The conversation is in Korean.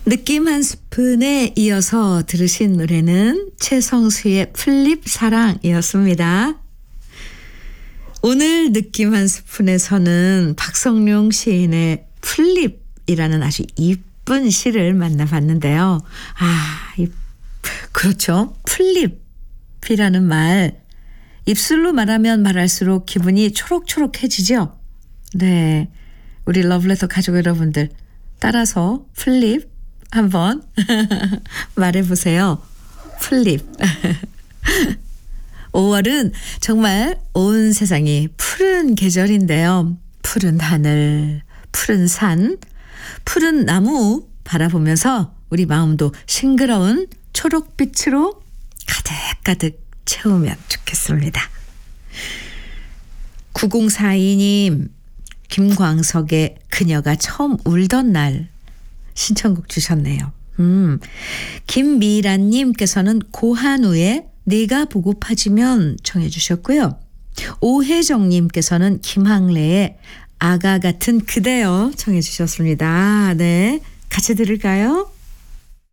느낌 한 스푼에 이어서 들으신 노래는 최성수의 플립 사랑이었습니다. 오늘 느낌 한 스푼에서는 박성룡 시인의 플립이라는 아주 이쁜 시를 만나봤는데요. 그렇죠. 플립이라는 말. 입술로 말하면 말할수록 기분이 초록초록해지죠. 네. 우리 러브레터 가족 여러분들 따라서 플립 한번 말해보세요. 플립. 5월은 정말 온 세상이 푸른 계절인데요. 푸른 하늘, 푸른 산, 푸른 나무 바라보면서 우리 마음도 싱그러운 초록빛으로 가득가득 채우면 좋겠습니다. 9042님, 김광석의 그녀가 처음 울던 날 신청곡 주셨네요. 김미란님께서는 고한우의 네가 보고파지면 청해 주셨고요. 오혜정님께서는 김항래의 아가 같은 그대여 청해 주셨습니다. 네, 같이 들을까요?